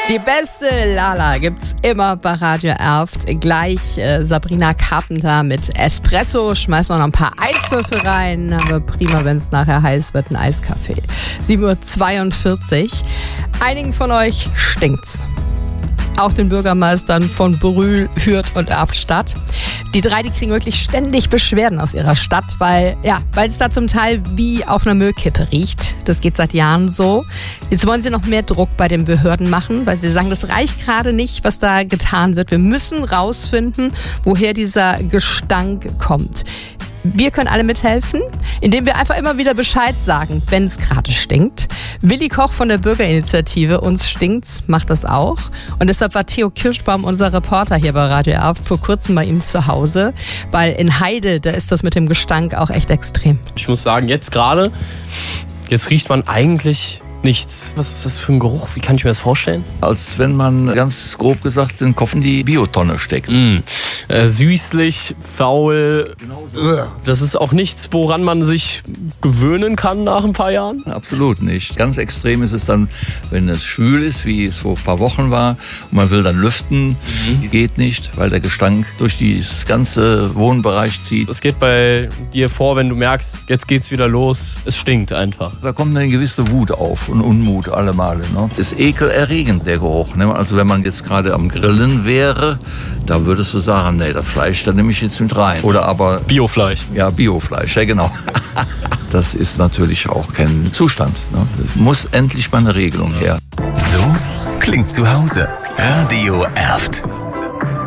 Die beste Lala gibt's immer bei Radio Erft. Gleich Sabrina Carpenter mit Espresso. Schmeißen wir noch ein paar Eiswürfel rein. Aber prima, wenn es nachher heiß wird, ein Eiskaffee. 7:42 Uhr. Einigen von euch stinkt's. Auch den Bürgermeistern von Brühl, Hürth und Erftstadt. Die drei, die kriegen wirklich ständig Beschwerden aus ihrer Stadt, weil es da zum Teil wie auf einer Müllkippe riecht. Das geht seit Jahren so. Jetzt wollen sie noch mehr Druck bei den Behörden machen, weil sie sagen, das reicht gerade nicht, was da getan wird. Wir müssen rausfinden, woher dieser Gestank kommt. Wir können alle mithelfen, indem wir einfach immer wieder Bescheid sagen, wenn es gerade stinkt. Willi Koch von der Bürgerinitiative Uns stinkt's macht das auch. Und deshalb war Theo Kirschbaum, unser Reporter hier bei Radio Erft, vor kurzem bei ihm zu Hause. Weil in Heide, da ist das mit dem Gestank auch echt extrem. Ich muss sagen, jetzt riecht man eigentlich nichts. Was ist das für ein Geruch? Wie kann ich mir das vorstellen? Als wenn man ganz grob gesagt den Kopf in die Biotonne steckt. Süßlich, faul. Genauso. Das ist auch nichts, woran man sich gewöhnen kann nach ein paar Jahren? Absolut nicht. Ganz extrem ist es dann, wenn es schwül ist, wie es vor ein paar Wochen war, und man will dann lüften. Geht nicht, weil der Gestank durch das ganze Wohnbereich zieht. Was geht bei dir vor, wenn du merkst, jetzt geht's wieder los? Es stinkt einfach. Da kommt eine gewisse Wut auf und Unmut alle Male. Ne? Es ist ekelerregend, der Geruch. Ne? Also wenn man jetzt gerade am Grillen wäre, da würdest du sagen, nee, das Fleisch, da nehme ich jetzt mit rein. Oder aber Biofleisch. Ja, Biofleisch, ja genau. Das ist natürlich auch kein Zustand. Ne? Es muss endlich mal eine Regelung her. So klingt zu Hause. Radio Erft.